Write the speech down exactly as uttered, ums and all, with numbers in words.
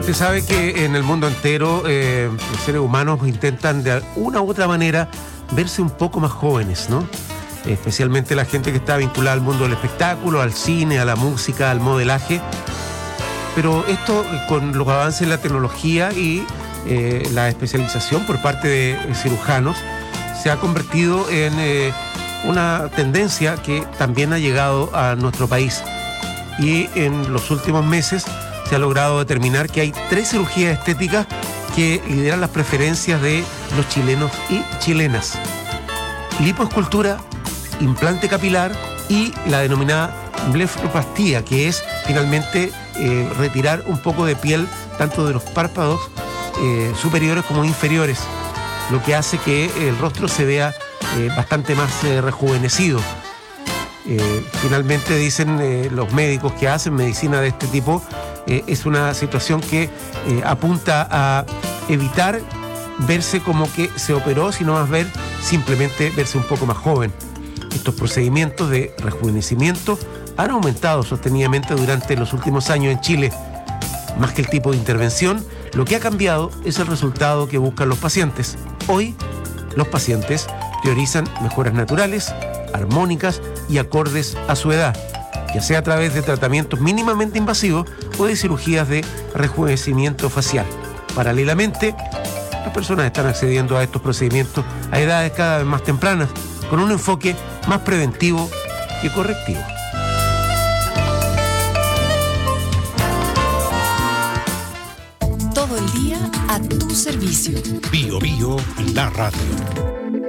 Usted sabe que en el mundo entero eh, los seres humanos intentan de una u otra manera verse un poco más jóvenes, ¿no? Especialmente la gente que está vinculada al mundo del espectáculo, al cine, a la música, al modelaje. Pero esto, con los avances en la tecnología y eh, la especialización por parte de eh, cirujanos, se ha convertido en eh, una tendencia que también ha llegado a nuestro país. Y en los últimos meses se ha logrado determinar que hay tres cirugías estéticas que lideran las preferencias de los chilenos y chilenas: lipoescultura, implante capilar y la denominada blefaroplastia, que es finalmente eh, retirar un poco de piel tanto de los párpados eh, superiores como inferiores, lo que hace que el rostro se vea eh, bastante más eh, rejuvenecido. Eh, finalmente dicen eh, los médicos que hacen medicina de este tipo, eh, es una situación que eh, apunta a evitar verse como que se operó, sino más ver simplemente verse un poco más joven. Estos procedimientos de rejuvenecimiento han aumentado sostenidamente durante los últimos años en Chile. Más que el tipo de intervención, lo que ha cambiado es el resultado que buscan los pacientes. Hoy, los pacientes priorizan mejoras naturales, armónicas y acordes a su edad, ya sea a través de tratamientos mínimamente invasivos o de cirugías de rejuvenecimiento facial. Paralelamente, las personas están accediendo a estos procedimientos a edades cada vez más tempranas, con un enfoque más preventivo que correctivo. Todo el día a tu servicio. Bio Bio, la radio.